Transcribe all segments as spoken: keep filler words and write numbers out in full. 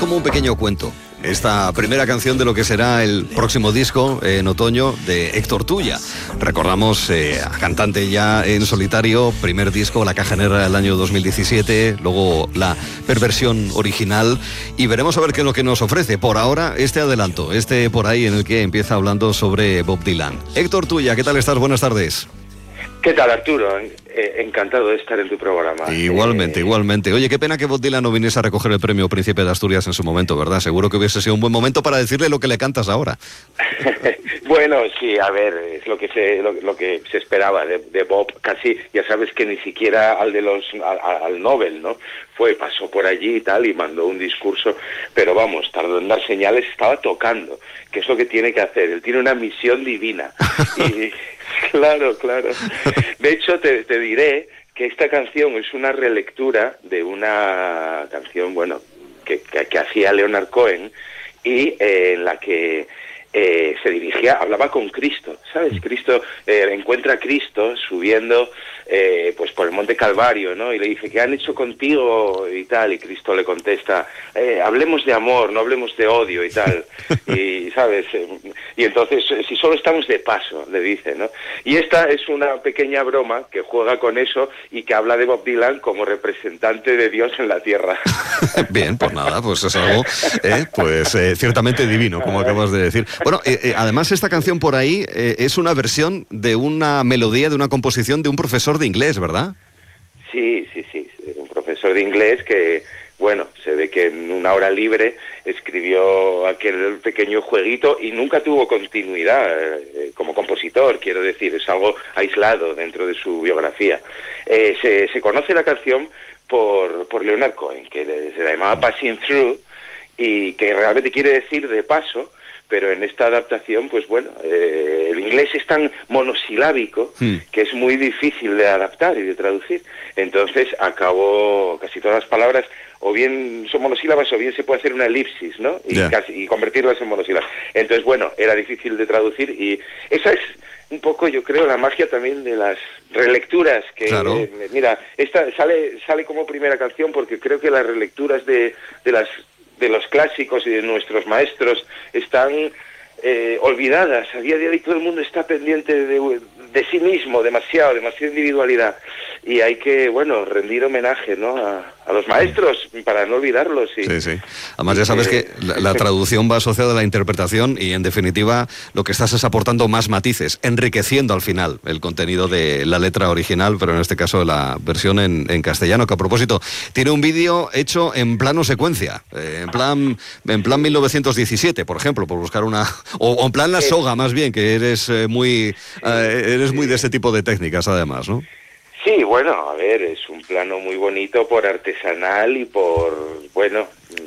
como un pequeño cuento. Esta primera canción de lo que será el próximo disco eh, en otoño de Héctor Tuya. Recordamos eh, a cantante ya en solitario, primer disco, La Caja Negra del año dos mil diecisiete, luego la perversión original, y veremos a ver qué es lo que nos ofrece. Por ahora, este adelanto, este por ahí en el que empieza hablando sobre Bob Dylan. Héctor Tuya, ¿qué tal estás? Buenas tardes. ¿Qué tal, Arturo? Eh, encantado de estar en tu programa. Igualmente, eh... igualmente. Oye, qué pena que Bob Dylan no viniese a recoger el premio Príncipe de Asturias en su momento, ¿verdad? Seguro que hubiese sido un buen momento para decirle lo que le cantas ahora. Bueno, sí, a ver, es lo que se lo, lo que se esperaba de, de Bob. Casi, ya sabes que ni siquiera al de los al, al Nobel, ¿no? Fue, pasó por allí y tal y mandó un discurso, pero vamos, tardó en dar señales, estaba tocando, que es lo que tiene que hacer. Él tiene una misión divina. Y claro, claro. De hecho, te, te diré que esta canción es una relectura de una canción, bueno, que, que, que hacía Leonard Cohen y eh, en la que eh, se dirigía, hablaba con Cristo, ¿sabes? Cristo eh, encuentra a Cristo subiendo eh, pues por el Monte Calvario, ¿no? Y le dice, ¿qué han hecho contigo? Y tal, y Cristo le contesta, eh, hablemos de amor, no hablemos de odio y tal. Y, ¿sabes? Y entonces, si solo estamos de paso, le dice, ¿no? Y esta es una pequeña broma que juega con eso y que habla de Bob Dylan como representante de Dios en la tierra. Bien, pues nada, pues es algo, eh, pues eh, ciertamente divino, como acabas de decir. Bueno, eh, eh, además esta canción por ahí eh, es una versión de una melodía, de una composición de un profesor de inglés, ¿verdad? Sí, sí, sí, un profesor de inglés que, bueno, se ve que en una hora libre escribió aquel pequeño jueguito y nunca tuvo continuidad eh, como compositor, quiero decir, es algo aislado dentro de su biografía. Eh, se, se conoce la canción por, por Leonard Cohen, que le, se la llamaba Passing Through, y que realmente quiere decir de paso, pero en esta adaptación, pues bueno, eh, el inglés es tan monosilábico mm. que es muy difícil de adaptar y de traducir. Entonces acabó casi todas las palabras, o bien son monosílabas o bien se puede hacer una elipsis, ¿no? Y, yeah. casi, y convertirlas en monosílabas. Entonces, bueno, era difícil de traducir y esa es un poco, yo creo, la magia también de las relecturas que, claro. eh, mira, esta sale sale como primera canción porque creo que las relecturas de, de las de los clásicos y de nuestros maestros están eh, olvidadas. A día de hoy todo el mundo está pendiente de, de sí mismo, demasiado, demasiada individualidad. Y hay que, bueno, rendir homenaje, ¿no?, a, a los maestros para no olvidarlos. Y, sí, sí. Además ya sabes que la, la traducción va asociada a la interpretación y en definitiva lo que estás es aportando más matices, enriqueciendo al final el contenido de la letra original, pero en este caso la versión en, en castellano, que a propósito tiene un vídeo hecho en plano secuencia, eh, en plan en plan mil novecientos diecisiete, por ejemplo, por buscar una o, o en plan La Soga, más bien, que eres eh, muy eh, eres muy de ese tipo de técnicas además, ¿no? Sí, bueno, a ver, es un plano muy bonito por artesanal y por, bueno,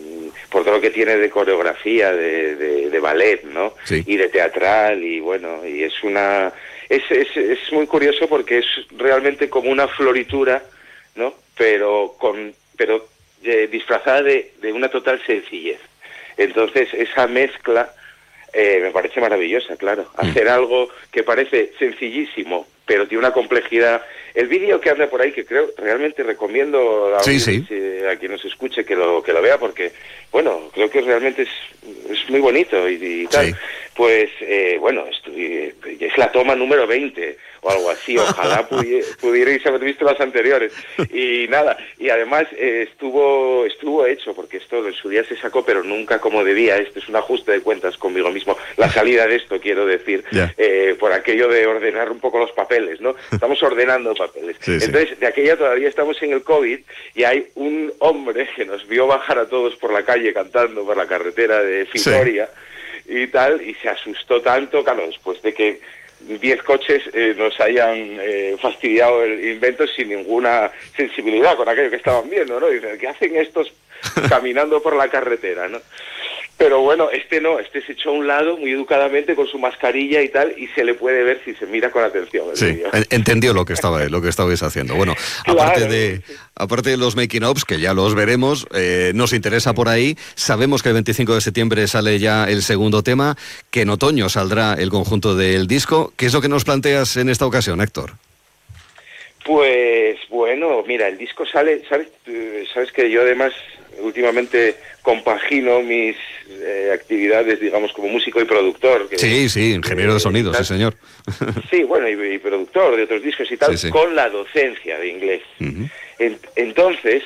por todo lo que tiene de coreografía, de, de, de ballet, ¿no? Sí. Y de teatral, y bueno, y es una... Es, es, es muy curioso porque es realmente como una floritura, ¿no? Pero con pero eh, disfrazada de, de una total sencillez. Entonces, esa mezcla eh, me parece maravillosa, claro. Mm. Hacer algo que parece sencillísimo, pero tiene una complejidad. El vídeo que anda por ahí, que creo, realmente recomiendo a, sí, sí. a quien nos escuche que lo que lo vea, porque, bueno, creo que realmente es, es muy bonito y, y tal. Sí. Pues, eh, bueno, estoy, es la toma número veinte o algo así. Ojalá pudi pudierais haber visto las anteriores. Y nada, y además eh, estuvo estuvo hecho, porque esto en su día se sacó, pero nunca como debía. Esto es un ajuste de cuentas conmigo mismo. La salida de esto, quiero decir, yeah. eh, por aquello de ordenar un poco los papeles, ¿no? Estamos ordenando papeles. Sí, Entonces, sí. de aquella todavía estamos en el COVID y hay un hombre que nos vio bajar a todos por la calle cantando por la carretera de Vitoria sí. y tal, y se asustó tanto, claro, después de que diez coches eh, nos hayan eh, fastidiado el invento sin ninguna sensibilidad con aquello que estaban viendo, ¿no? Y dicen, ¿qué hacen estos caminando por la carretera, no? Pero bueno, este no, este se echó a un lado muy educadamente con su mascarilla y tal, y se le puede ver si se mira con atención el sí, vídeo. Entendió lo que estaba, lo que estabais haciendo. Bueno, claro, aparte de sí. aparte de los making ofs, que ya los veremos, eh, nos interesa por ahí. Sabemos que el veinticinco de septiembre sale ya el segundo tema, que en otoño saldrá el conjunto del disco. ¿Qué es lo que nos planteas en esta ocasión, Héctor? Pues bueno, mira, el disco sale, ¿sabes? Sabes que yo además últimamente compagino mis eh, actividades, digamos, como músico y productor. Que, sí, sí, ingeniero eh, de sonido, tal. sí señor. Sí, bueno, y, y productor de otros discos y tal, sí, sí. con la docencia de inglés. Uh-huh. En, entonces,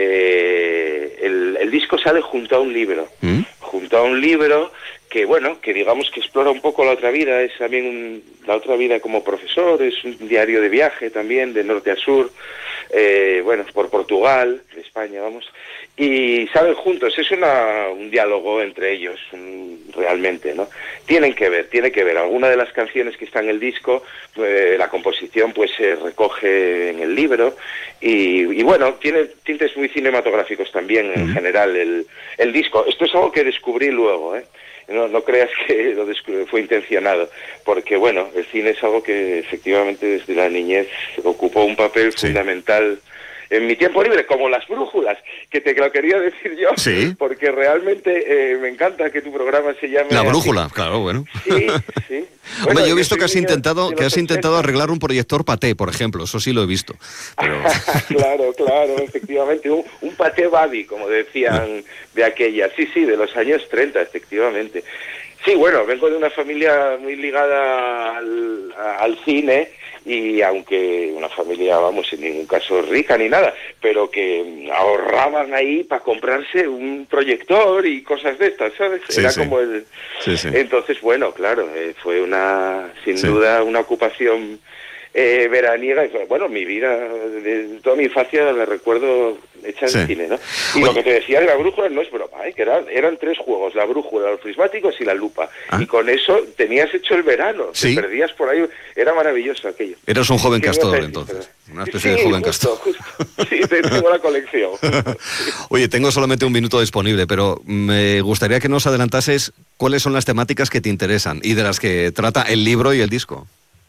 eh, el, el disco sale junto a un libro, uh-huh. junto a un libro que, bueno, que digamos que explora un poco la otra vida, es también un, la otra vida como profesor, es un diario de viaje también, de norte a sur, eh, bueno, por Portugal, de España, vamos, y salen juntos, es una, un diálogo entre ellos, un, realmente, ¿no? Tienen que ver, tiene que ver, alguna de las canciones que está en el disco, eh, la composición pues se recoge en el libro, y, y bueno, tiene tintes muy cinematográficos también en uh-huh. general el, el disco. Esto es algo que descubrí luego, ¿eh? No, no creas que lo fue intencionado, porque bueno, el cine es algo que efectivamente desde la niñez ocupó un papel sí. fundamental en mi tiempo libre, como las brújulas, que te lo quería decir yo, sí. porque realmente eh, me encanta que tu programa se llame La brújula, así. Claro, bueno. Sí, sí. Bueno, Hombre, yo he visto que has intentado que has intentado arreglar un proyector paté, por ejemplo, eso sí lo he visto. Pero... claro, claro, efectivamente, un, un paté babi, como decían de aquella, sí, sí, de los años treinta, efectivamente. Sí, bueno, vengo de una familia muy ligada al, al cine, y aunque una familia, vamos, en ningún caso rica ni nada, pero que ahorraban ahí para comprarse un proyector y cosas de estas, ¿sabes? Sí, Era sí. como el... Sí, sí. Entonces, bueno, claro, eh, fue una, sin sí. duda, una ocupación eh, veraniega. Bueno, mi vida, de toda mi infancia la recuerdo hecha en sí. cine, ¿no? Y Oye. Lo que te decía de la brújula no es broma, ¿eh? Que eran, eran tres juegos, la brújula, los prismáticos y la lupa. ¿Ah? Y con eso tenías hecho el verano, ¿Sí? Te perdías por ahí, era maravilloso aquello. Eras un joven castor entonces, una especie sí, de joven justo, castor. Justo. Sí, tengo la colección. Oye, tengo solamente un minuto disponible, pero me gustaría que nos adelantases cuáles son las temáticas que te interesan y de las que trata el libro y el disco.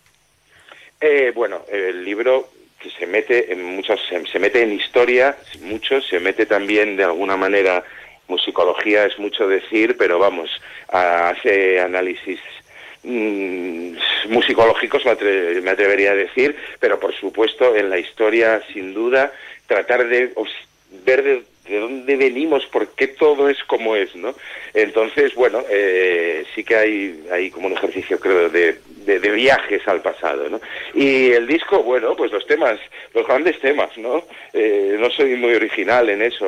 Eh, bueno, el libro que se mete en muchas, se, se mete en historia, mucho, se mete también de alguna manera, musicología es mucho decir, pero vamos, hace análisis mmm, musicológicos, me, atre, me atrevería a decir, pero por supuesto en la historia, sin duda, tratar de ver de, de dónde venimos, por qué todo es como es, ¿no? Entonces, bueno, eh, sí que hay, hay como un ejercicio, creo, de, de, de viajes al pasado, ¿no? Y el disco, bueno, pues los temas, los grandes temas, ¿no? Eh, no soy muy original en eso.